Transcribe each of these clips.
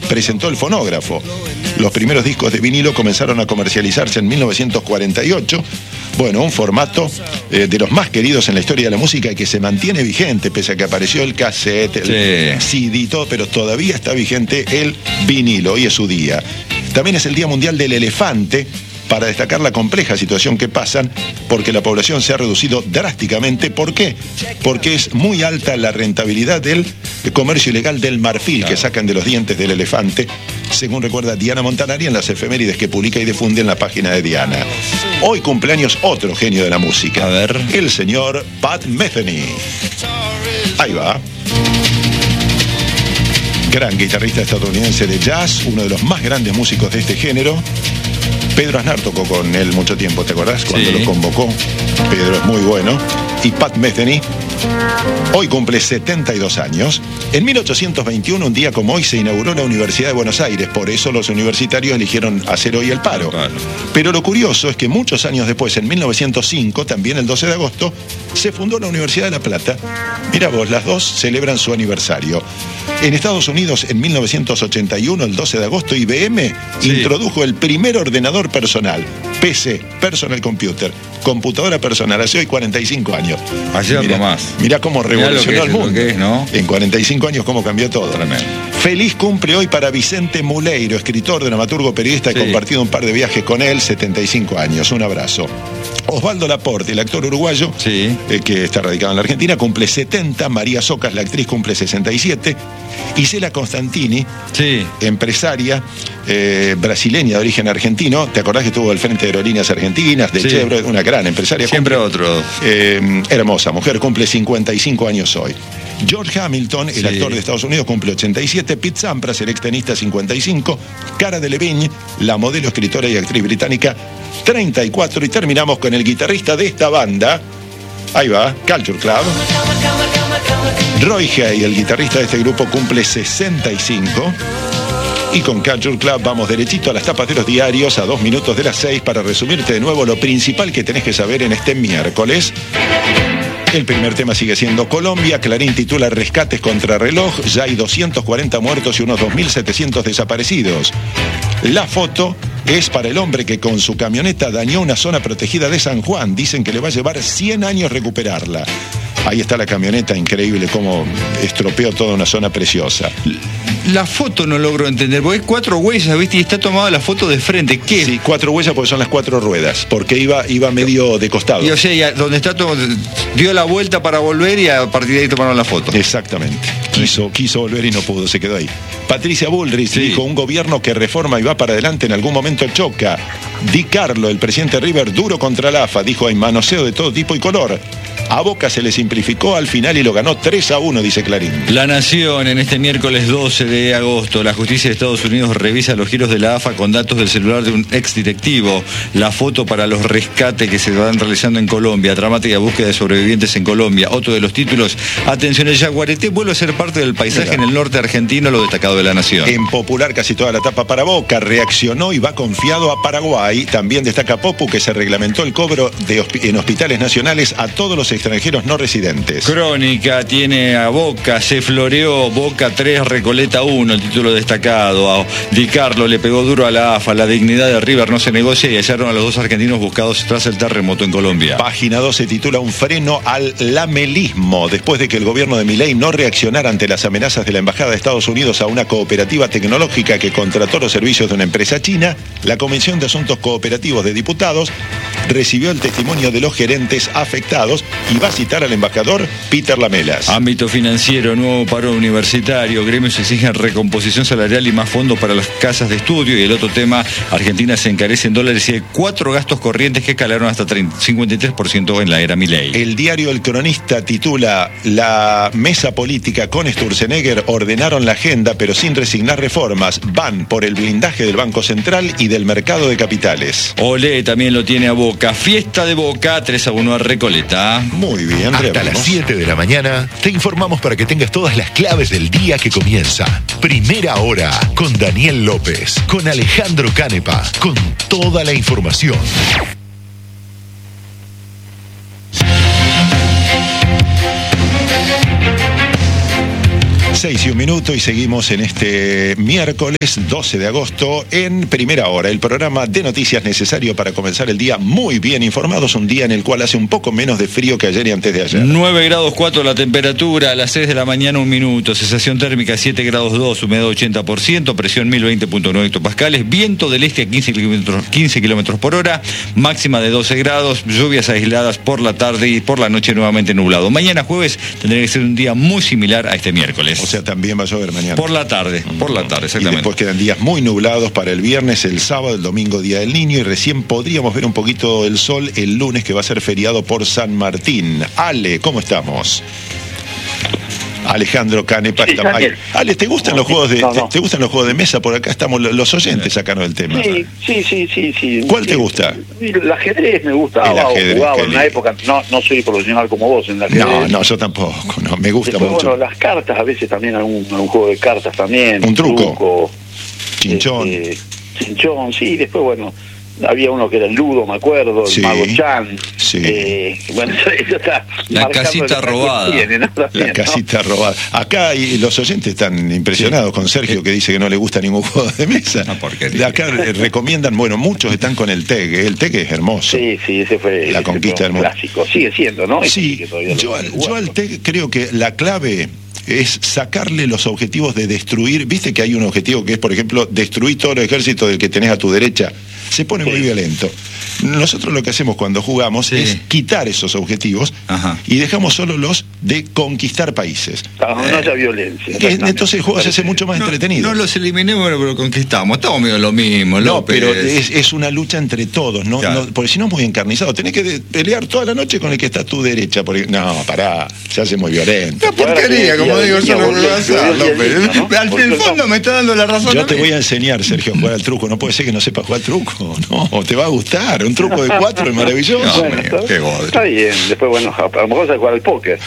presentó el fonógrafo. Los primeros discos de vinilo comenzaron a comercializarse en 1948. Bueno, un formato de los más queridos en la historia de la música y que se mantiene vigente, pese a que apareció el cassette, el CD y todo, pero todavía está vigente el vinilo. Hoy es su día. También es el Día Mundial del Elefante, para destacar la compleja situación que pasan, porque la población se ha reducido drásticamente. ¿Por qué? Porque es muy alta la rentabilidad del comercio ilegal del marfil que sacan de los dientes del elefante, según recuerda Diana Montanari en las efemérides que publica y difunde en la página de Diana. Hoy cumpleaños otro genio de la música. A ver. El señor Pat Metheny. Ahí va. Gran guitarrista estadounidense de jazz, uno de los más grandes músicos de este género. Pedro Aznar tocó con él mucho tiempo, ¿te acordás? Cuando lo convocó. Pedro es muy bueno. Y Pat Metheny hoy cumple 72 años. En 1821, un día como hoy, se inauguró la Universidad de Buenos Aires. Por eso los universitarios eligieron hacer hoy el paro. Pero lo curioso es que muchos años después, en 1905, también el 12 de agosto, se fundó la Universidad de La Plata. Mira vos, las dos celebran su aniversario. En Estados Unidos, en 1981, el 12 de agosto, IBM introdujo el primer ordenador personal. PC, Personal Computer, computadora personal, hace hoy 45 años. Ayer nomás. Mirá cómo revolucionó el mundo. ¿No? En 45 años cómo cambió todo. Tremendo. Feliz cumple hoy para Vicente Muleiro, escritor, dramaturgo, periodista. He compartido un par de viajes con él, 75 años. Un abrazo. Osvaldo Laporte, el actor uruguayo, que está radicado en la Argentina, cumple 70. María Socas, la actriz, cumple 67. Isela Constantini, empresaria brasileña de origen argentino. ¿Te acordás que estuvo al frente de Aerolíneas Argentinas, de Chevrolet? Una gran empresaria. Siempre otro. Hermosa mujer, cumple 55 años hoy. George Hamilton, el actor de Estados Unidos, cumple 87. Pete Sampras, el extenista, 55. Cara Delevingne, la modelo, escritora y actriz británica, 34. Y terminamos con el guitarrista de esta banda. Ahí va, Culture Club. Roy Hay, el guitarrista de este grupo, cumple 65. Y con Culture Club vamos derechito a las tapas de los diarios, a 2 minutos de las 6, para resumirte de nuevo lo principal que tenés que saber en este miércoles. El primer tema sigue siendo Colombia. Clarín titula Rescates contra reloj. Ya hay 240 muertos y unos 2.700 desaparecidos. La foto es para el hombre que con su camioneta dañó una zona protegida de San Juan. Dicen que le va a llevar 100 años recuperarla. Ahí está la camioneta, increíble cómo estropeó toda una zona preciosa. La foto no logro entender, porque hay 4 huellas, ¿viste? Y está tomada la foto de frente. ¿Qué? Sí, 4 huellas porque son las 4 ruedas, porque iba medio de costado. Y o sea, donde está dio la vuelta para volver y a partir de ahí tomaron la foto. Exactamente. Quiso volver y no pudo, se quedó ahí. Patricia Bullrich dijo, un gobierno que reforma y va para adelante en algún momento choca. Di Carlo, el presidente River, duro contra la AFA, dijo, hay manoseo de todo tipo y color. A Boca se le simplificó al final y lo ganó 3-1, dice Clarín. La Nación, en este miércoles 12 de agosto, la justicia de Estados Unidos revisa los giros de la AFA con datos del celular de un exdirectivo. La foto para los rescates que se van realizando en Colombia, dramática búsqueda de sobrevivientes en Colombia. Otro de los títulos, atención, el Yaguareté vuelve a ser parte del paisaje en el norte argentino, lo destacado de la Nación. En Popular, casi toda la tapa para Boca, reaccionó y va confiado a Paraguay. También destaca Popu, que se reglamentó el cobro en hospitales nacionales a todos los extranjeros no residentes. Crónica tiene a Boca, se floreó, Boca 3, Recoleta 1, el título destacado. A Di Carlo le pegó duro a la AFA, la dignidad de River no se negocia y hallaron a los 2 argentinos buscados tras el terremoto en Colombia. Página 2 se titula Un freno al lamelismo. Después de que el gobierno de Milei no reaccionara ante las amenazas de la Embajada de Estados Unidos a una cooperativa tecnológica que contrató los servicios de una empresa china, la Comisión de Asuntos Cooperativos de Diputados recibió el testimonio de los gerentes afectados y va a citar al embajador Peter Lamelas. Ámbito financiero, nuevo paro universitario, gremios exigen recomposición salarial y más fondos para las casas de estudio. Y el otro tema, Argentina se encarece en dólares y hay 4 gastos corrientes que escalaron hasta 53% en la era Milei. El diario El Cronista titula La mesa política con Sturzenegger ordenaron la agenda pero sin resignar reformas. Van por el blindaje del Banco Central y del mercado de capitales. Olé también lo tiene a Boca. Fiesta de Boca, 3-1 a Recoleta. Muy bien. Hasta las 7 de la mañana te informamos para que tengas todas las claves del día que comienza. Primera hora con Daniel López, con Alejandro Canepa, con toda la información. 6:01 y seguimos en este miércoles 12 de agosto en Primera Hora, el programa de noticias necesario para comenzar el día muy bien informados, un día en el cual hace un poco menos de frío que ayer y antes de ayer. 9 grados 4 la temperatura, a las 6 de la mañana 1 minuto, sensación térmica 7 grados 2, humedad 80%, presión 1020.9 hectopascales, viento del este a 15 kilómetros por hora, máxima de 12 grados, lluvias aisladas por la tarde y por la noche nuevamente nublado. Mañana jueves tendría que ser un día muy similar a este miércoles. O sea, también va a llover mañana. Por la tarde, exactamente. Y después quedan días muy nublados para el viernes, el sábado, el domingo, Día del Niño, y recién podríamos ver un poquito el sol el lunes, que va a ser feriado por San Martín. Ale, ¿cómo estamos? Alejandro Canepa. Sí, Ale, ¿te gustan los juegos de ¿te gustan los juegos de mesa? Por acá estamos los oyentes sacanos del tema. Sí. ¿Cuál te gusta? El ajedrez me gusta. Jugaba en una época, no soy profesional como vos en el ajedrez. No, yo tampoco, no, me gusta después, mucho. Bueno, las cartas, a veces también algún juego de cartas también. Un truco. Chinchón. Chinchón, sí, después bueno, había uno que era el Ludo, me acuerdo, el Mago Chan. Sí. Bueno, eso está. La casita robada. La casita robada. Acá los oyentes están impresionados con Sergio, que dice que no le gusta ningún juego de mesa. De acá recomiendan, bueno, muchos están con el TEG. El TEG es hermoso. Sí, ese fue la conquista del mundo. Clásico. Sigue siendo, ¿no? Sí, yo al TEG creo que la clave es sacarle los objetivos de destruir. Viste que hay un objetivo que es, por ejemplo, destruir todo el ejército del que tenés a tu derecha. Se pone muy violento. Nosotros lo que hacemos cuando jugamos es quitar esos objetivos y dejamos solo los de conquistar países. No haya violencia. Entonces el juego se hace mucho más entretenido. No los eliminemos, pero conquistamos. Estamos medio lo mismo, López. No, pero es una lucha entre todos, ¿no? Claro. Porque si no es muy encarnizado. Tenés que pelear toda la noche con el que está a tu derecha. No, pará, se hace muy violento. Una porquería, como digo, yo no voy a hacer, López. Al fondo me está dando la razón. Yo te voy a enseñar, Sergio, a jugar al truco. No puede ser que no sepas jugar al truco. No, te va a gustar. Un truco de 4 es maravilloso. Qué godo. Está bien. Después, bueno, a lo mejor se jugar al póker.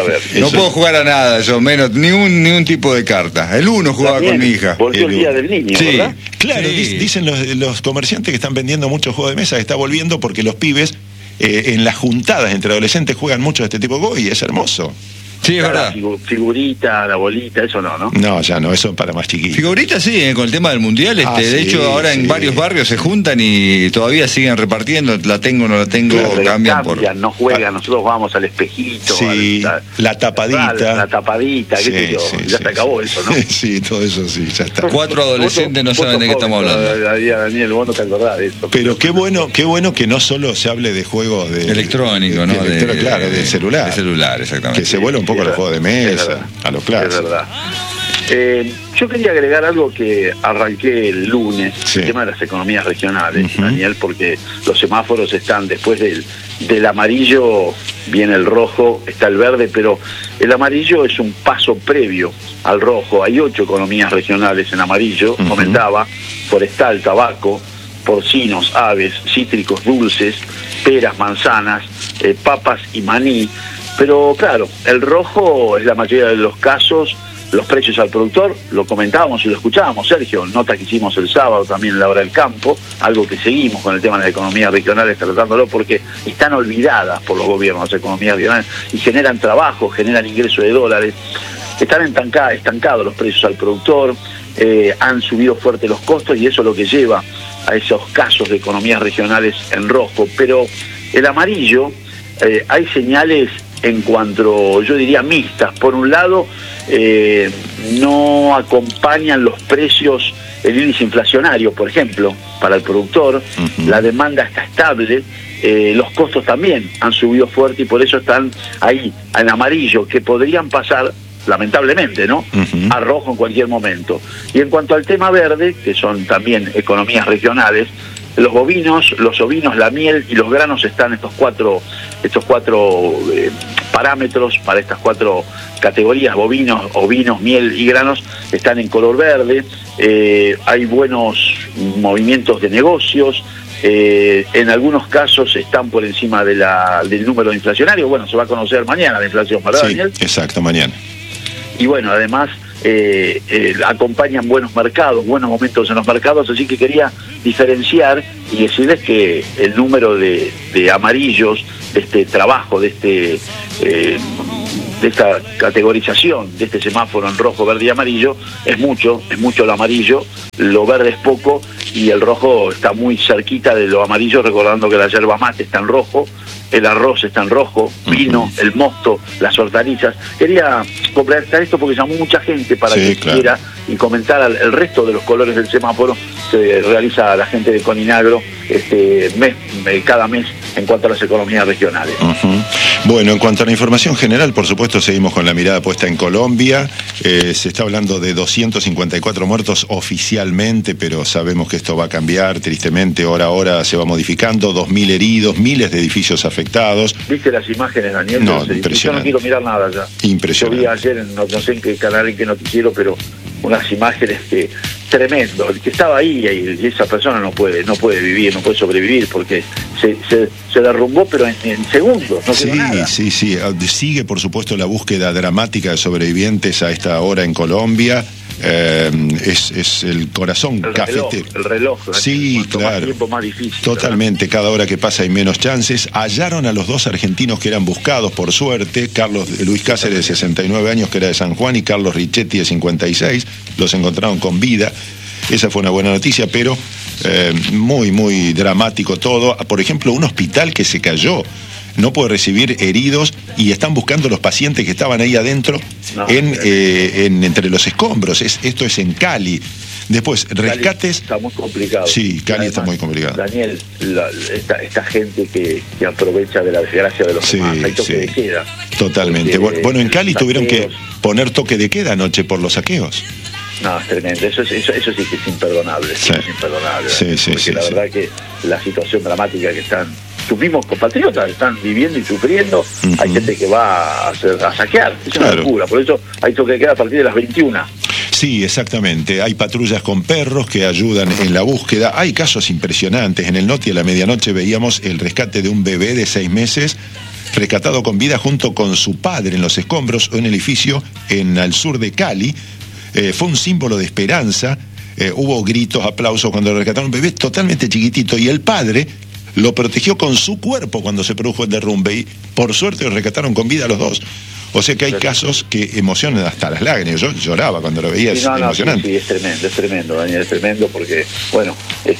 No puedo jugar a nada, yo menos, ningún tipo de carta. El 1 jugaba también con mi hija. Volvió el Día del Niño, ¿verdad? Claro, dicen los comerciantes que están vendiendo muchos juegos de mesa que está volviendo porque los pibes en las juntadas entre adolescentes juegan mucho de este tipo de juegos y es hermoso. Sí, es verdad. Figurita, la bolita, eso no. No, ya no, eso para más chiquitos. Figurita sí, con el tema del mundial. De hecho, ahora en varios barrios se juntan y todavía siguen repartiendo. La tengo, no la tengo, claro, cambian por. No juegan, nosotros vamos al espejito. Sí, la tapadita. La tapadita, qué sé yo. Ya se acabó eso, ¿no? Sí, todo eso sí, ya está. 4 adolescentes no saben de qué estamos hablando. Daniel, vos no te acordás de eso. Pero qué bueno que no solo se hable de juegos de electrónico, ¿no? Claro, de celular. De celular, exactamente. Que se vuelve un poco los juegos de mesa, a los clásicos. Es verdad. Yo quería agregar algo que arranqué el lunes, el tema de las economías regionales, Daniel, porque los semáforos están después del amarillo, viene el rojo, está el verde, pero el amarillo es un paso previo al rojo. Hay 8 economías regionales en amarillo, comentaba, forestal, tabaco, porcinos, aves, cítricos, dulces, peras, manzanas, papas y maní. Pero claro, el rojo es la mayoría de los casos, los precios al productor, lo comentábamos y lo escuchábamos, Sergio, nota que hicimos el sábado también en la hora del campo, algo que seguimos con el tema de las economías regionales tratándolo porque están olvidadas por los gobiernos las economías regionales y generan trabajo, generan ingreso de dólares, están estancados los precios al productor, han subido fuerte los costos y eso es lo que lleva a esos casos de economías regionales en rojo, pero el amarillo, hay señales en cuanto, yo diría, mixtas. Por un lado, no acompañan los precios el índice inflacionario, por ejemplo, para el productor, la demanda está estable, los costos también han subido fuerte y por eso están ahí, en amarillo, que podrían pasar, lamentablemente, ¿no?, a rojo en cualquier momento. Y en cuanto al tema verde, que son también economías regionales, los bovinos, los ovinos, la miel y los granos están estos cuatro parámetros para estas 4 categorías, bovinos, ovinos, miel y granos, están en color verde, hay buenos movimientos de negocios, en algunos casos están por encima del número inflacionario, bueno, se va a conocer mañana la inflación, ¿verdad, Daniel? Exacto, mañana. Y bueno, además acompañan buenos mercados, buenos momentos en los mercados, así que quería diferenciar y decirles que el número de amarillos de este trabajo, de este categorización de este semáforo en rojo, verde y amarillo, es mucho lo amarillo, lo verde es poco y el rojo está muy cerquita de lo amarillo, recordando que la yerba mate está en rojo, el arroz está en rojo, vino, el mosto, las hortalizas. Quería completar esto porque llamó mucha gente para que quiera y comentara el resto de los colores del semáforo que realiza la gente de Coninagro cada mes en cuanto a las economías regionales. Bueno, en cuanto a la información general, por supuesto, seguimos con la mirada puesta en Colombia. Se está hablando de 254 muertos oficialmente, pero sabemos que esto va a cambiar, tristemente, hora a hora se va modificando, 2.000 heridos, miles de edificios afectados. ¿Viste las imágenes, Daniel? No, impresionante. Yo no quiero mirar nada ya. Impresionante. Yo vi ayer, no sé en qué canal, en qué noticiero, pero unas imágenes que tremendo, el que estaba ahí y esa persona no puede vivir, no puede sobrevivir porque se derrumbó, pero en segundos, no quedó nada. Sí, sigue por supuesto la búsqueda dramática de sobrevivientes a esta hora en Colombia. Es el corazón cafetero. El reloj. Sí, claro. Más tiempo, más difícil. Totalmente, ¿verdad? Cada hora que pasa hay menos chances. Hallaron a los dos argentinos que eran buscados, por suerte. Luis Cáceres, de 69 años, que era de San Juan, y Carlos Richetti, de 56. Los encontraron con vida. Esa fue una buena noticia, pero muy, muy dramático todo. Por ejemplo, un hospital que se cayó. No puede recibir heridos y están buscando los pacientes que estaban ahí adentro entre los escombros. Esto es en Cali. Después, rescates... Cali está muy complicado. Sí, Cali está muy complicado. Daniel, esta gente que aprovecha de la desgracia de los demás, hay toque de queda. Totalmente. Bueno, en Cali tuvieron que poner toque de queda anoche por los saqueos. No, es tremendo, eso sí que es imperdonable, es imperdonable. Porque la verdad que la situación dramática que tus mismos compatriotas están viviendo y sufriendo, hay gente que va a saquear, es una locura, por eso hay toque de queda a partir de las 21. Sí, exactamente, hay patrullas con perros que ayudan en la búsqueda, hay casos impresionantes. En el Noti a la medianoche veíamos el rescate de un bebé de 6 meses, rescatado con vida junto con su padre en los escombros, en el edificio al sur de Cali. Fue un símbolo de esperanza, hubo gritos, aplausos cuando lo rescataron, un bebé totalmente chiquitito, y el padre lo protegió con su cuerpo cuando se produjo el derrumbe, y por suerte lo rescataron con vida a los dos. O sea que hay casos que emocionan hasta las lágrimas. Yo lloraba cuando lo veía, es emocionante. Sí, es tremendo, Daniel, es tremendo porque, bueno,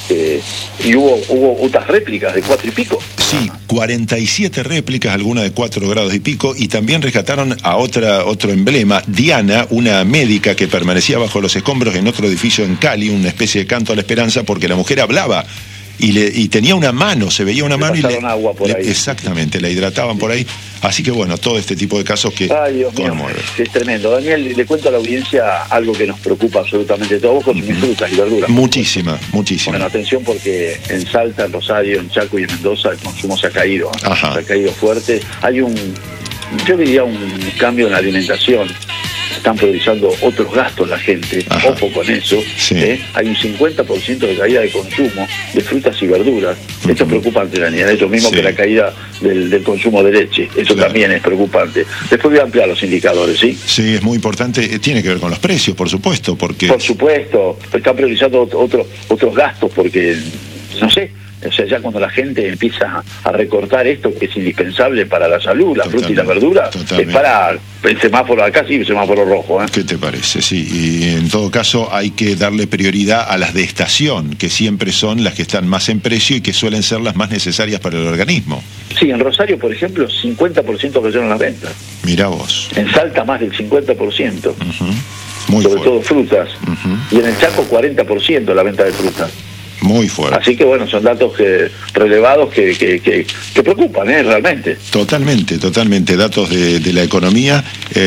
y hubo otras réplicas de 4 y pico. Sí, 47 réplicas, algunas de 4 grados y pico, y también rescataron a otro emblema, Diana, una médica que permanecía bajo los escombros en otro edificio en Cali, una especie de canto a la esperanza, porque la mujer hablaba. Y tenía una mano, se veía una mano y agua por ahí. Exactamente, la hidrataban por ahí. Así que bueno, todo este tipo de casos que conmueven. Es tremendo. Daniel, le cuento a la audiencia algo que nos preocupa absolutamente todos. Vos consumís frutas y verduras. Muchísima. Bueno, atención porque en Salta, en Rosario, en Chaco y en Mendoza el consumo se ha caído. Se ha caído fuerte. Hay yo diría un cambio en la alimentación. Están priorizando otros gastos la gente, ojo con eso. Hay un 50% de caída de consumo de frutas y verduras. Esto es preocupante, Daniel, eso mismo que la caída del consumo de leche, eso también es preocupante. Después voy a ampliar los indicadores, ¿sí? Sí, es muy importante, tiene que ver con los precios, por supuesto, porque... Por supuesto, están priorizando otros gastos porque, no sé, o sea, ya cuando la gente empieza a recortar esto que es indispensable para la salud, la fruta y la verdura, es para el semáforo acá, sí, el semáforo rojo. ¿Qué te parece? Sí, y en todo caso hay que darle prioridad a las de estación, que siempre son las que están más en precio y que suelen ser las más necesarias para el organismo. Sí, en Rosario, por ejemplo, 50% cayeron las ventas. Mirá vos. En Salta más del 50%. Muy sobre fuerte. todo frutas. Y en el Chaco 40% la venta de frutas. Muy fuerte. Así que bueno, son datos relevados que preocupan, realmente. Totalmente, datos de la economía.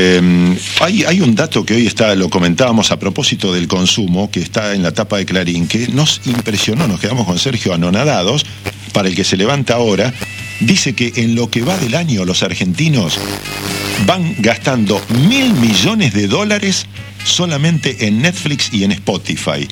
Hay un dato que hoy lo comentábamos a propósito del consumo, que está en la tapa de Clarín, que nos impresionó, nos quedamos con Sergio anonadados. Para el que se levanta ahora, dice que en lo que va del año los argentinos van gastando $1.000 millones solamente en Netflix y en Spotify.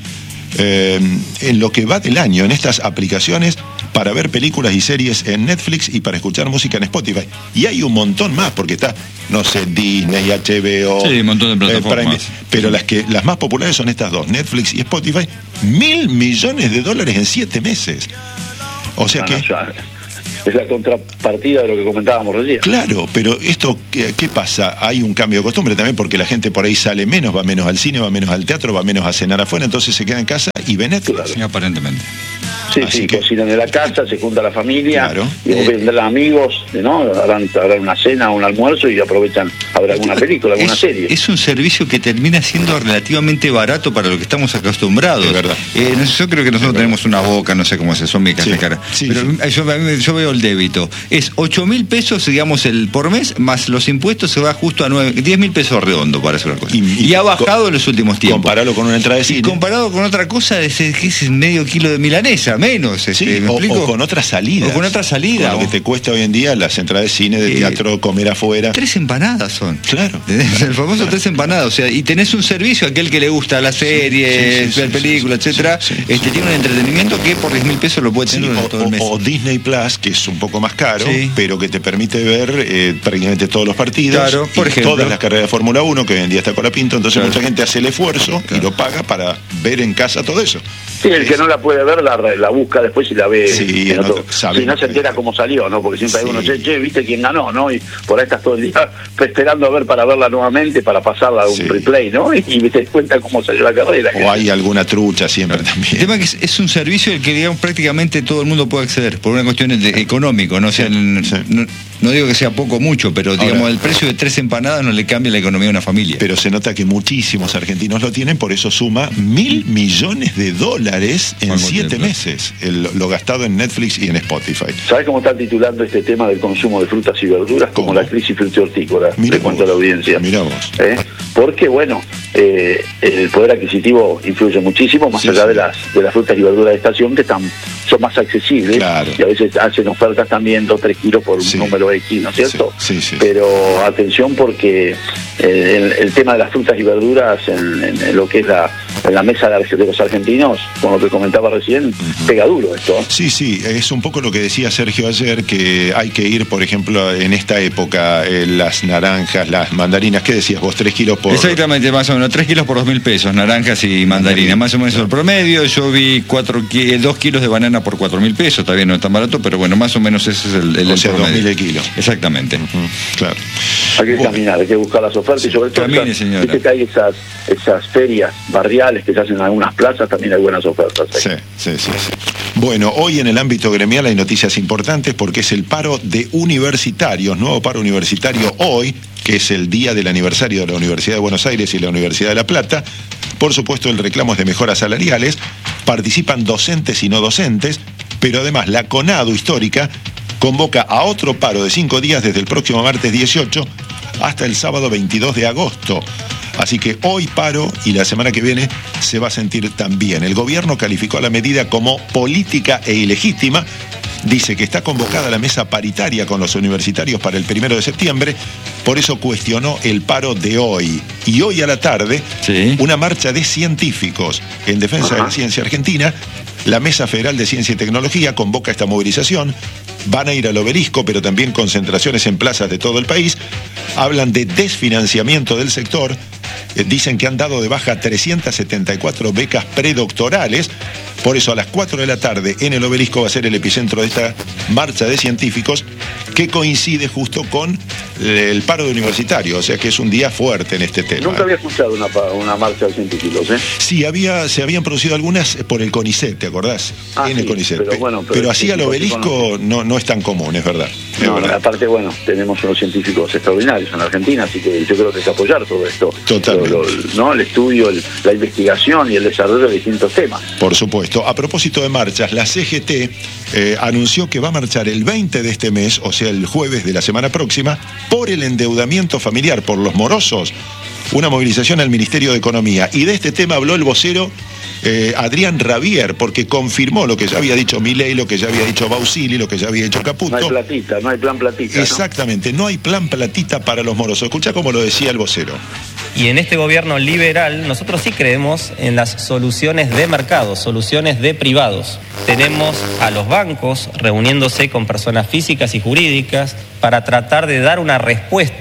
En lo que va del año, en estas aplicaciones para ver películas y series en Netflix y para escuchar música en Spotify. Y hay un montón más, porque está, no sé, Disney, HBO... Sí, un montón de plataformas. Pero las más populares son estas dos, Netflix y Spotify. $1.000 millones en 7 meses. O sea que... es la contrapartida de lo que comentábamos recién. Claro, pero esto, ¿qué pasa? Hay un cambio de costumbre también porque la gente por ahí sale menos, va menos al cine, va menos al teatro, va menos a cenar afuera, entonces se queda en casa y ve Netflix. Claro. Sí, aparentemente. Sí, cocinan en la casa, se junta la familia, claro. Y vendrán amigos, ¿no? Harán una cena, un almuerzo y aprovechan a ver alguna película, alguna serie. Es un servicio que termina siendo relativamente barato para lo que estamos acostumbrados. Es verdad. Yo creo que nosotros tenemos una boca, no sé cómo se son micas de cara. Sí, pero yo veo el débito. Es 8.000 pesos, digamos, por mes, más los impuestos se va justo a 10.000 pesos redondo, para hacer una cosa. Y ha bajado en los últimos tiempos. Compararlo con una entrada de cine. Y comparado con otra cosa, que es medio kilo de milanesa, menos. O con otra salida. O con otra salida. Con lo que te cuesta hoy en día las entradas de cine, de teatro, comer afuera. 3 empanadas son. Claro. El famoso 3 empanadas. O sea, y tenés un servicio, aquel que le gusta las series, ver películas, etcétera, tiene un entretenimiento que por 10.000 pesos lo puede tener durante todo el mes. O Disney Plus, que es un poco más caro, pero que te permite ver prácticamente todos los partidos. Claro, por ejemplo. Todas las carreras de Fórmula 1, que hoy en día está Colapinto, entonces mucha gente hace el esfuerzo y lo paga para ver en casa todo eso. Sí, el que no la puede ver la busca después y la ve. Si no se entera cómo salió, ¿no? Porque siempre hay uno, viste quién ganó, ¿no? Y por ahí estás todo el día esperando a ver para verla nuevamente, para pasarla a un replay, ¿no? Y te das cuenta cómo salió la carrera. O hay alguna trucha siempre también. El tema es que es un servicio al que, digamos, prácticamente todo el mundo puede acceder, por una cuestión económica, ¿no? O sea, no digo que sea poco o mucho, pero digamos, el precio de 3 empanadas no le cambia la economía de una familia. Pero se nota que muchísimos argentinos lo tienen, por eso suma $1.000 millones en 7 meses, lo gastado en Netflix y en Spotify. ¿Sabes cómo están titulando este tema del consumo de frutas y verduras? Como la crisis frutícola, le cuento a la audiencia. Mirá vos. Porque, bueno, el poder adquisitivo influye muchísimo, más allá de las frutas y verduras de estación, que son más accesibles, y a veces hacen ofertas también 2-3 kilos por un número X, ¿no es cierto? Sí. Pero atención, porque el tema de las frutas y verduras en lo que es la mesa de los argentinos, con lo que comentaba recién, pega duro esto. Sí, es un poco lo que decía Sergio ayer, que hay que ir, por ejemplo, en esta época, las naranjas, las mandarinas, ¿qué decías vos? 3 kilos por... Exactamente, más o menos, 3 kilos por 2.000 pesos, naranjas y mandarinas, más o menos el promedio. Yo vi 2 kilos de banana por 4.000 pesos, todavía no es tan barato, pero bueno, más o menos ese es el promedio. 2.000 el kilo. Exactamente. Claro. Hay que caminar, hay que buscar las ofertas y sobre todo viste que hay esas ferias barriales que se hacen en algunas plazas, también hay buenas ofertas. Sí. Bueno, hoy en el ámbito gremial hay noticias importantes porque es el paro de universitarios, nuevo paro universitario hoy, que es el día del aniversario de la Universidad de Buenos Aires y la Universidad de La Plata. Por supuesto, el reclamo es de mejoras salariales, participan docentes y no docentes, pero además la CONADU histórica convoca a otro paro de 5 días desde el próximo martes 18 hasta el sábado 22 de agosto. Así que hoy paro y la semana que viene se va a sentir también. El gobierno calificó la medida como política e ilegítima. Dice que está convocada la mesa paritaria con los universitarios para el 1 de septiembre, por eso cuestionó el paro de hoy. Y hoy a la tarde, una marcha de científicos en defensa de la ciencia argentina. La Mesa Federal de Ciencia y Tecnología convoca esta movilización. Van a ir al Obelisco, pero también concentraciones en plazas de todo el país. Hablan de desfinanciamiento del sector. Dicen que han dado de baja 374 becas predoctorales. Por eso a las 4 de la tarde en el Obelisco va a ser el epicentro de esta marcha de científicos, que coincide justo con el paro de universitarios, o sea que es un día fuerte en este tema. Nunca había escuchado una marcha de científicos, ¿eh? Sí, se habían producido algunas por el CONICET, ¿te acordás? En el CONICET. Pero así al Obelisco no es tan común, es verdad. Aparte, tenemos unos científicos extraordinarios en Argentina, así que yo creo que hay que apoyar todo esto. Totalmente. El estudio, la investigación y el desarrollo de distintos temas. Por supuesto. A propósito de marchas, la CGT anunció que va a marchar el 20 de este mes, o sea, el jueves de la semana próxima, por el endeudamiento familiar, por los morosos, una movilización al Ministerio de Economía. Y de este tema habló el vocero Adrián Rabier, porque confirmó lo que ya había dicho Milei, lo que ya había dicho Bausili, lo que ya había dicho Caputo. No hay platita, no hay plan platita. Exactamente, no hay plan platita para los morosos. Escuchá cómo lo decía el vocero. Y en este gobierno liberal nosotros sí creemos en las soluciones de mercado, soluciones de privados. Tenemos a los bancos reuniéndose con personas físicas y jurídicas para tratar de dar una respuesta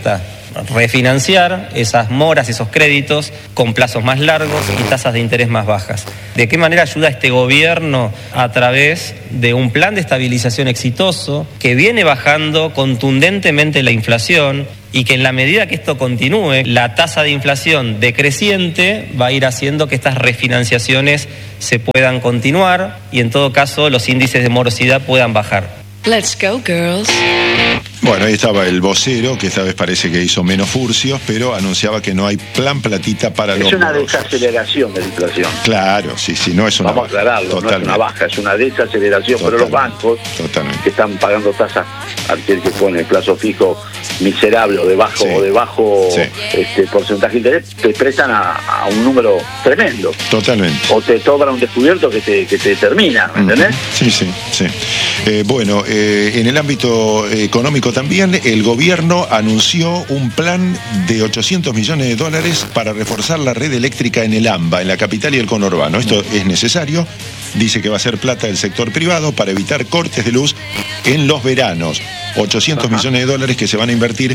refinanciar esas moras, esos créditos con plazos más largos y tasas de interés más bajas. ¿De qué manera ayuda este gobierno? A través de un plan de estabilización exitoso que viene bajando contundentemente la inflación y que en la medida que esto continúe, la tasa de inflación decreciente va a ir haciendo que estas refinanciaciones se puedan continuar y en todo caso los índices de morosidad puedan bajar. Let's go, girls. Bueno, ahí estaba el vocero, que esta vez parece que hizo menos furcios, pero anunciaba que no hay plan platita para los Es una morosos. desaceleración de la inflación. Claro, sí, no es una Vamos a aclararlo, totalmente. no es una baja, es una desaceleración, pero los bancos que están pagando tasas, aquel que pone el plazo fijo miserable o de bajo, porcentaje de interés, te prestan a un número tremendo. Totalmente. O te cobran un descubierto que te termina, ¿me entendés? Sí. Bueno, en el ámbito económico también, el gobierno anunció un plan de $800 millones para reforzar la red eléctrica en el AMBA, en la capital y el conurbano. Esto es necesario. Dice que va a ser plata del sector privado para evitar cortes de luz en los veranos. $800 millones que se van a invertir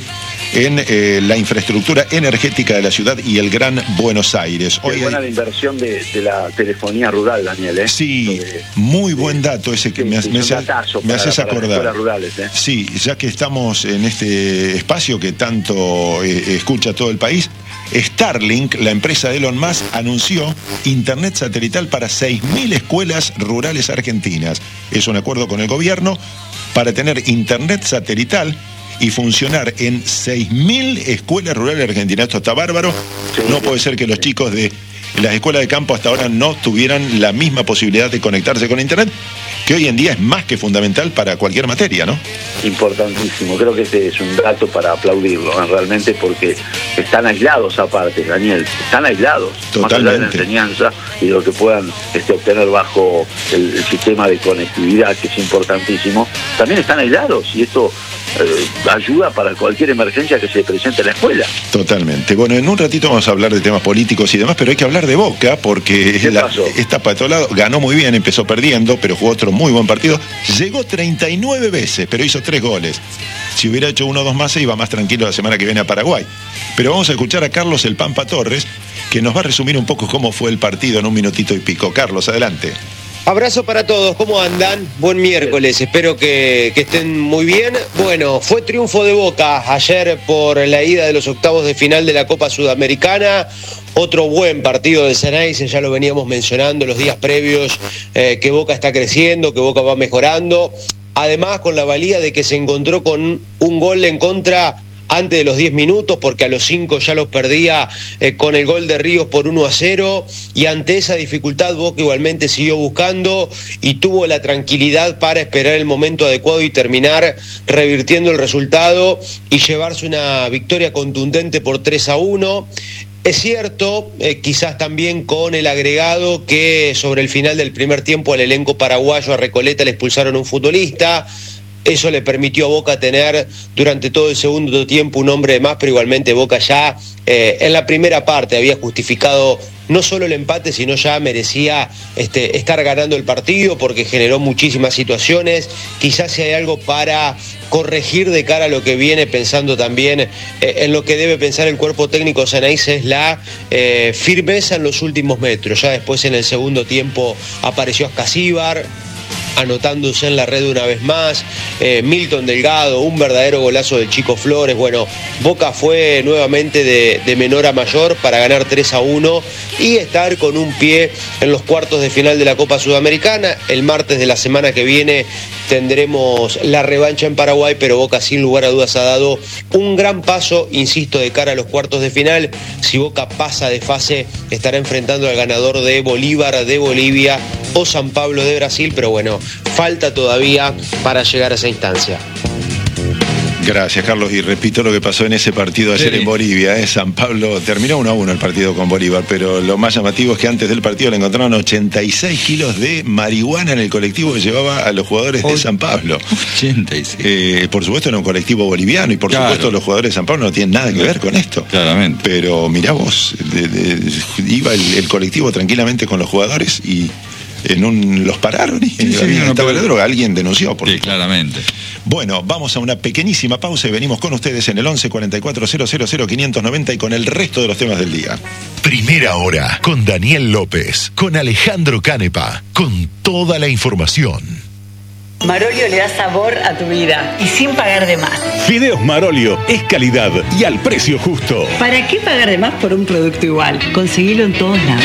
en la infraestructura energética de la ciudad y el Gran Buenos Aires. Qué buena la inversión de la telefonía rural, Daniel, ¿eh? Sí, muy buen dato ese que me haces acordar. Rurales, ¿eh? Sí, ya que estamos en este espacio que tanto escucha todo el país, Starlink, la empresa de Elon Musk, anunció internet satelital para 6.000 escuelas rurales argentinas. Es un acuerdo con el gobierno para tener internet satelital y funcionar en 6.000 escuelas rurales argentinas. Esto está bárbaro. No puede ser que los chicos de las escuelas de campo hasta ahora no tuvieran la misma posibilidad de conectarse con internet, que hoy en día es más que fundamental para cualquier materia, ¿no? Importantísimo, creo que este es un dato para aplaudirlo, ¿no? Realmente, porque están aislados aparte, Daniel, están aislados. Totalmente. Más allá de la enseñanza y de lo que puedan obtener bajo el sistema de conectividad, que es importantísimo, también están aislados y esto ayuda para cualquier emergencia que se presente en la escuela. Totalmente. Bueno, en un ratito vamos a hablar de temas políticos y demás, pero hay que hablar de Boca porque está para todo lado. Ganó muy bien, empezó perdiendo, pero jugó otro muy buen partido. Llegó 39 veces, pero hizo 3 goles. Si hubiera hecho 1 o 2 más, se iba más tranquilo la semana que viene a Paraguay. Pero vamos a escuchar a Carlos El Pampa Torres, que nos va a resumir un poco cómo fue el partido en un minutito y pico. Carlos, adelante. Abrazo para todos, ¿cómo andan? Buen miércoles, espero que estén muy bien. Bueno, fue triunfo de Boca ayer por la ida de los octavos de final de la Copa Sudamericana. Otro buen partido de Ceneice, ya lo veníamos mencionando los días previos, que Boca está creciendo, que Boca va mejorando. Además, con la valía de que se encontró con un gol en contra antes de los 10 minutos, porque a los 5 ya los perdía con el gol de Ríos por 1-0, y ante esa dificultad Boca igualmente siguió buscando y tuvo la tranquilidad para esperar el momento adecuado y terminar revirtiendo el resultado y llevarse una victoria contundente por 3-1. Es cierto, quizás también con el agregado que sobre el final del primer tiempo al elenco paraguayo, a Recoleta, le expulsaron un futbolista. Eso le permitió a Boca tener durante todo el segundo tiempo un hombre de más, pero igualmente Boca ya en la primera parte había justificado no solo el empate, sino ya merecía estar ganando el partido porque generó muchísimas situaciones. Quizás si hay algo para corregir de cara a lo que viene, pensando también en lo que debe pensar el cuerpo técnico de Ceneice, es la firmeza en los últimos metros. Ya después en el segundo tiempo apareció Ascasíbar, anotándose en la red una vez más, Milton Delgado, un verdadero golazo del Chico Flores. Bueno, Boca fue nuevamente de menor a mayor para ganar 3-1 y estar con un pie en los cuartos de final de la Copa Sudamericana. El martes de la semana que viene tendremos la revancha en Paraguay, pero Boca sin lugar a dudas ha dado un gran paso, insisto, de cara a los cuartos de final. Si Boca pasa de fase, estará enfrentando al ganador de Bolívar de Bolivia o San Pablo de Brasil, pero bueno, falta todavía para llegar a esa instancia. Gracias, Carlos, y repito lo que pasó en ese partido ayer en Bolivia. San Pablo terminó 1-1 el partido con Bolívar, pero lo más llamativo es que antes del partido le encontraron 86 kilos de marihuana en el colectivo que llevaba a los jugadores de San Pablo. 86. Por supuesto era un colectivo boliviano y por supuesto los jugadores de San Pablo no tienen nada que ver con esto. Claramente. Pero mirá vos, iba el colectivo tranquilamente con los jugadores y los pararon y estaba la droga. Alguien denunció. Sí, claramente. Bueno, vamos a una pequeñísima pausa y venimos con ustedes en el 11 44 000 590 y con el resto de los temas del día. Primera hora con Daniel López, con Alejandro Canepa, con toda la información. Marolio le da sabor a tu vida y sin pagar de más. Fideos Marolio es calidad y al precio justo. ¿Para qué pagar de más por un producto igual? Conseguilo en todos lados.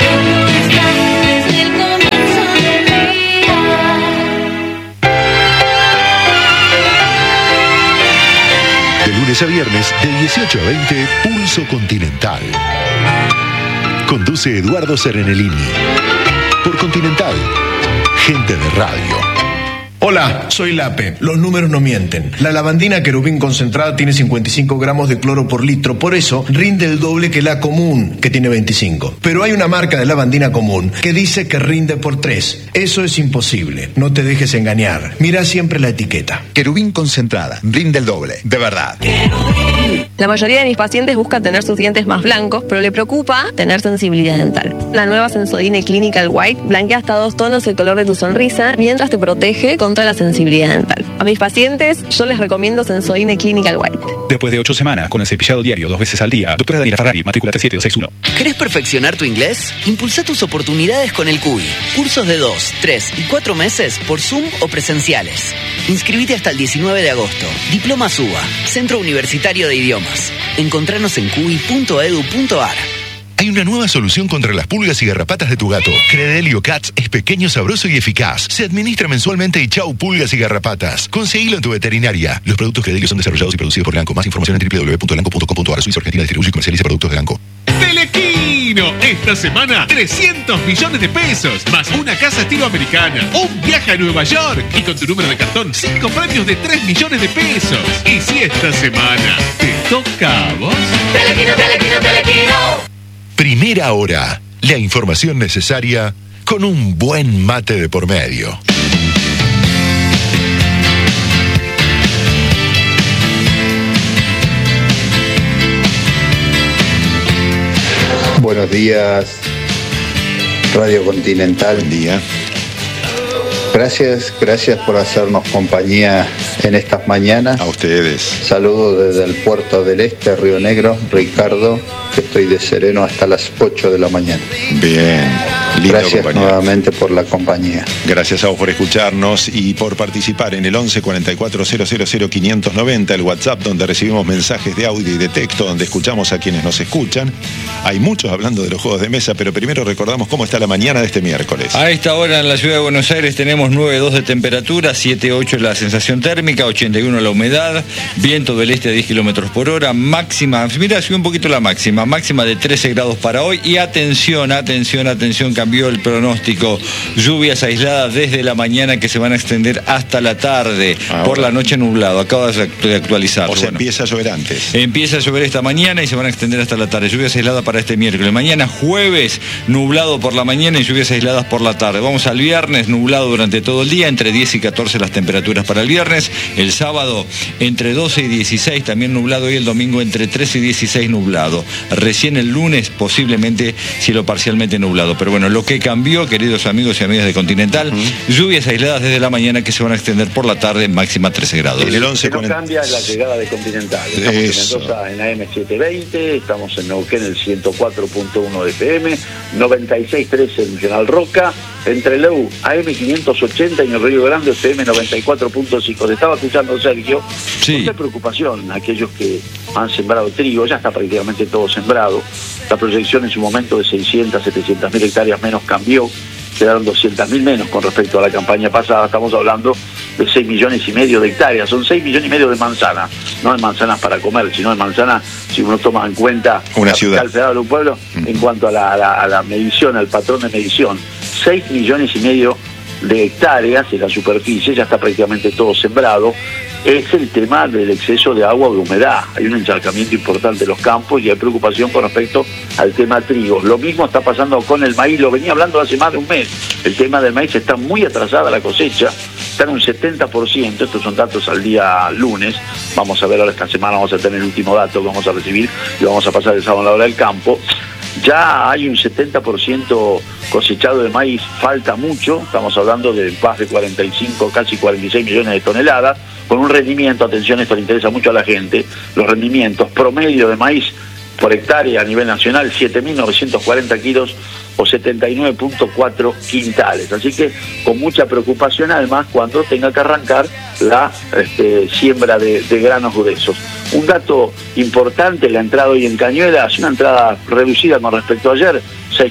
De lunes a viernes, de 18 a 20, Pulso Continental. Conduce Eduardo Serenellini. Por Continental, gente de radio. Hola, soy Lape. Los números no mienten. La lavandina Querubín concentrada tiene 55 gramos de cloro por litro, por eso rinde el doble que la común, que tiene 25. Pero hay una marca de lavandina común que dice que rinde por 3. Eso es imposible. No te dejes engañar. Mira siempre la etiqueta. Querubín concentrada. Rinde el doble. De verdad. La mayoría de mis pacientes buscan tener sus dientes más blancos, pero le preocupa tener sensibilidad dental. La nueva Sensodyne Clinical White blanquea hasta 2 tonos el color de tu sonrisa mientras te protege contra la sensibilidad dental. A mis pacientes yo les recomiendo Sensodyne Clinical White. Después de 8 semanas con el cepillado diario 2 veces al día, doctora Daniela Ferrari, matrícula 37261. ¿Querés perfeccionar tu inglés? Impulsa tus oportunidades con el CUI. Cursos de 2, 3 y 4 meses por Zoom o presenciales. Inscribite hasta el 19 de agosto. Diploma SUBA, Centro Universitario de Idiomas. Encontranos en cui.edu.ar. Hay una nueva solución contra las pulgas y garrapatas de tu gato. Credelio Cats es pequeño, sabroso y eficaz. Se administra mensualmente y chau pulgas y garrapatas. Conseguilo en tu veterinaria. Los productos Credelio son desarrollados y producidos por Lanco. Más información en www.lanco.com.ar. Suiza Argentina distribuye y comercializa productos de Lanco. Telequino, esta semana 300 millones de pesos, más una casa estilo americana, un viaje a Nueva York y con tu número de cartón 5 premios de 3 millones de pesos. Y si esta semana te toca a vos... Telequino, Telequino, Telequino. Primera hora, la información necesaria con un buen mate de por medio. Buenos días, Radio Continental. Buen día. Gracias por hacernos compañía en estas mañanas. A ustedes. Saludos desde el Puerto del Este, Río Negro, Ricardo, que estoy de sereno hasta las 8 de la mañana. Bien. Lindo, gracias compañero. Nuevamente por la compañía. Gracias a vos por escucharnos y por participar en el 11 44 000 590, el WhatsApp donde recibimos mensajes de audio y de texto, donde escuchamos a quienes nos escuchan. Hay muchos hablando de los juegos de mesa, pero primero recordamos cómo está la mañana de este miércoles. A esta hora en la ciudad de Buenos Aires tenemos 9,2 de temperatura, 7,8 la sensación térmica, 81 la humedad, viento del este a 10 kilómetros por hora, máxima, mira, sube un poquito la máxima de 13 grados para hoy y atención, cambió el pronóstico, lluvias aisladas desde la mañana que se van a extender hasta la tarde, por la noche nublado, acabas de actualizar. O sea, empieza a llover antes. Empieza a llover esta mañana y se van a extender hasta la tarde, lluvias aisladas para este miércoles, mañana jueves nublado por la mañana y lluvias aisladas por la tarde, vamos al viernes nublado durante todo el día, entre 10 y 14 las temperaturas para el viernes, el sábado entre 12 y 16 también nublado y el domingo entre 13 y 16 nublado, recién el lunes posiblemente cielo parcialmente nublado, pero bueno, lo que cambió, queridos amigos y amigas de Continental, lluvias aisladas desde la mañana que se van a extender por la tarde, máxima 13 grados. En el 11 no cambia la llegada de Continental. Estamos en Mendoza en AM720, estamos en Neuquén el 104.1 de FM, 96.3 en General Roca, entre Leu AM580 y en el Río Grande FM 94.5. Te estaba escuchando, Sergio. Sí. No hay preocupación, aquellos que han sembrado trigo, ya está prácticamente todo sembrado. La proyección en su momento de 600, 700.000 hectáreas menos cambió, quedaron 200.000 menos con respecto a la campaña pasada. Estamos hablando de 6,5 millones de hectáreas, son 6,5 millones de manzanas, no de manzanas para comer, sino de manzanas, si uno toma en cuenta una ciudad de un pueblo, en cuanto a la medición, al patrón de medición, 6,5 millones de hectáreas en la superficie, ya está prácticamente todo sembrado. Es el tema del exceso de agua o de humedad. Hay un encharcamiento importante de los campos y hay preocupación con respecto al tema trigo. Lo mismo está pasando con el maíz, lo venía hablando hace más de un mes. El tema del maíz está muy atrasada la cosecha, está en un 70%, estos son datos al día lunes. Vamos a ver ahora esta semana, vamos a tener el último dato que vamos a recibir y vamos a pasar el sábado a la hora del campo. Ya hay un 70% cosechado de maíz, falta mucho, estamos hablando de más de 45, casi 46 millones de toneladas, con un rendimiento, atención, esto le interesa mucho a la gente, los rendimientos promedio de maíz por hectárea a nivel nacional, 7.940 kilos o 79.4 quintales. Así que con mucha preocupación además cuando tenga que arrancar la siembra de granos gruesos. Un dato importante, la entrada hoy en Cañuelas es una entrada reducida con respecto a ayer,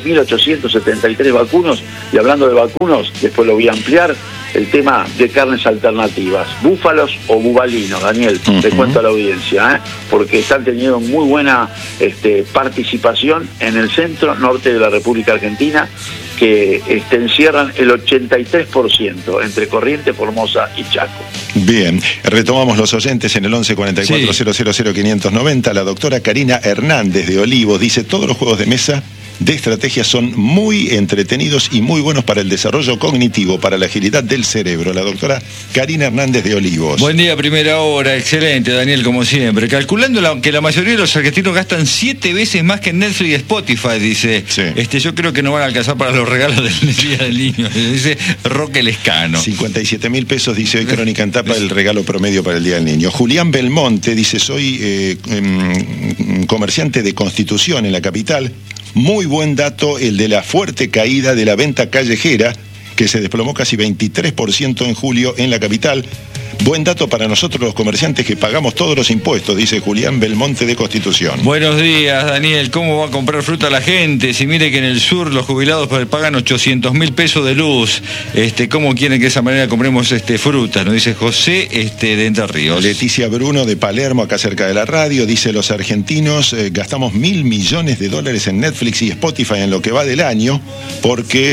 6.873 vacunos, y hablando de vacunos, después lo voy a ampliar, el tema de carnes alternativas, búfalos o bubalinos, Daniel, te cuento a la audiencia, porque están teniendo muy buena participación en el centro norte de la República Argentina, que encierran el 83% entre Corrientes, Formosa y Chaco. Bien, retomamos los oyentes en el 11 44 000 590. La doctora Karina Hernández de Olivos dice: todos los juegos de mesa de estrategia son muy entretenidos y muy buenos para el desarrollo cognitivo, para la agilidad del cerebro. La doctora Karina Hernández de Olivos. Buen día, primera hora, excelente, Daniel, como siempre. Calculando que la mayoría de los argentinos gastan 7 veces más que en Netflix y Spotify, dice. Sí. Yo creo que no van a alcanzar para los regalos del Día del Niño, dice Roque Lescano. 57.000 pesos, dice hoy Crónica en Tapa, el regalo promedio para el Día del Niño. Julián Belmonte dice: soy comerciante de Constitución en la capital. Muy buen dato el de la fuerte caída de la venta callejera, que se desplomó casi 23% en julio en la capital. Buen dato para nosotros los comerciantes que pagamos todos los impuestos, dice Julián Belmonte de Constitución. Buenos días, Daniel. ¿Cómo va a comprar fruta la gente? Si mire que en el sur los jubilados pagan 800.000 pesos de luz. ¿Cómo quieren que de esa manera compremos frutas? Nos dice José de Entre Ríos. Leticia Bruno de Palermo, acá cerca de la radio, dice: los argentinos gastamos $1.000 millones en Netflix y Spotify en lo que va del año, porque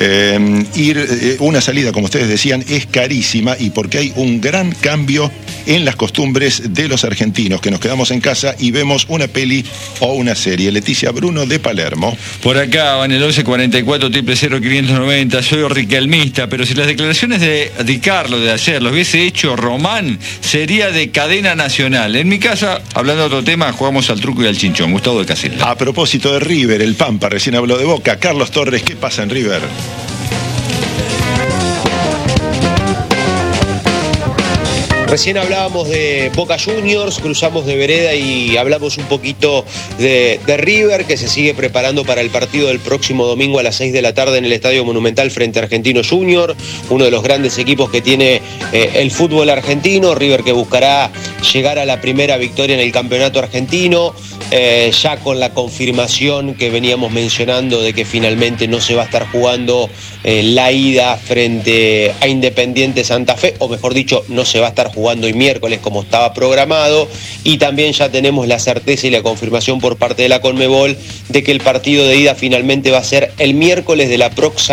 una salida, como ustedes decían, es carísima, y porque hay un gran cambio en las costumbres de los argentinos, que nos quedamos en casa y vemos una peli o una serie. Leticia Bruno de Palermo. Por acá, en el 11 44 000 590, soy riquelmista, pero si las declaraciones de Di Carlo de ayer los hubiese hecho Román, sería de cadena nacional. En mi casa, hablando de otro tema, jugamos al truco y al chinchón. Gustavo de Casilda. A propósito de River, el Pampa recién habló de Boca. Carlos Torres, ¿qué pasa en River? Recién hablábamos de Boca Juniors, cruzamos de vereda y hablamos un poquito de River, que se sigue preparando para el partido del próximo domingo a las 6 de la tarde en el Estadio Monumental frente a Argentinos Juniors, uno de los grandes equipos que tiene el fútbol argentino. River, que buscará llegar a la primera victoria en el campeonato argentino, ya con la confirmación que veníamos mencionando de que finalmente no se va a estar jugando la ida frente a Independiente Santa Fe, o mejor dicho, no se va a estar jugando hoy miércoles como estaba programado, y también ya tenemos la certeza y la confirmación por parte de la Conmebol de que el partido de ida finalmente va a ser el miércoles de la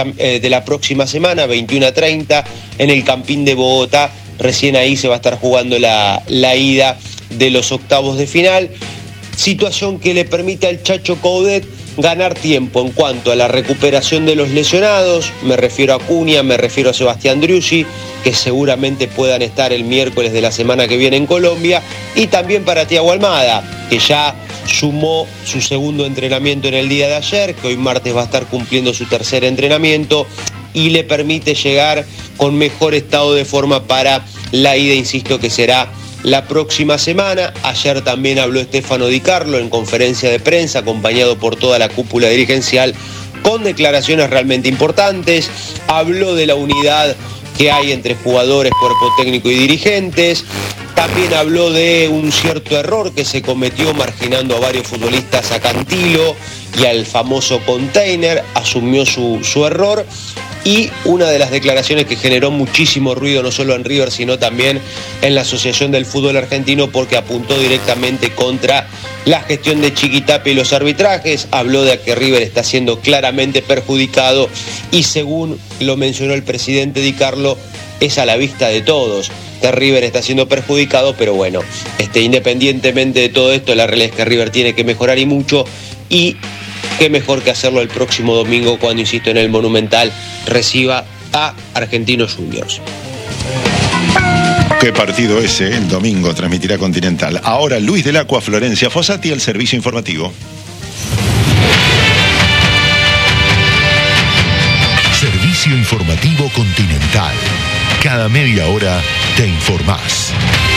próxima semana, 21:30, en el Campín de Bogotá. Recién ahí se va a estar jugando la ida de los octavos de final, situación que le permite al Chacho Coudet ganar tiempo en cuanto a la recuperación de los lesionados. Me refiero a Acuña, me refiero a Sebastián Driussi, que seguramente puedan estar el miércoles de la semana que viene en Colombia, y también para Thiago Almada, que ya sumó su segundo entrenamiento en el día de ayer, que hoy martes va a estar cumpliendo su tercer entrenamiento, y le permite llegar con mejor estado de forma para la ida, insisto, que será la próxima semana. Ayer también habló Stefano Di Carlo en conferencia de prensa, acompañado por toda la cúpula dirigencial, con declaraciones realmente importantes. Habló de la unidad que hay entre jugadores, cuerpo técnico y dirigentes. También habló de un cierto error que se cometió marginando a varios futbolistas, a Cantilo y al famoso Container. Asumió su error. Y una de las declaraciones que generó muchísimo ruido, no solo en River, sino también en la Asociación del Fútbol Argentino, porque apuntó directamente contra la gestión de Chiquitapia y los arbitrajes. Habló de que River está siendo claramente perjudicado, y según lo mencionó el presidente Di Carlo, es a la vista de todos que River está siendo perjudicado, pero bueno, independientemente de todo esto, la realidad es que River tiene que mejorar, y mucho, y qué mejor que hacerlo el próximo domingo, cuando, insisto, en el Monumental reciba a Argentinos Juniors. Qué partido ese, el domingo transmitirá Continental. Ahora Luis del Acua, Florencia Fossati, el servicio informativo. Servicio Informativo Continental. Cada media hora te informás.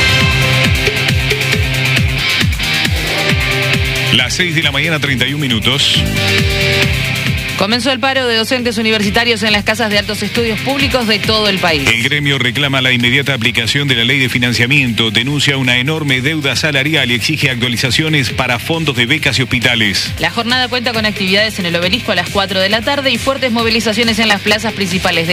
Las 6 de la mañana, 31 minutos. Comenzó el paro de docentes universitarios en las casas de altos estudios públicos de todo el país. El gremio reclama la inmediata aplicación de la ley de financiamiento, denuncia una enorme deuda salarial y exige actualizaciones para fondos de becas y hospitales. La jornada cuenta con actividades en el Obelisco a las 4 de la tarde y fuertes movilizaciones en las plazas principales de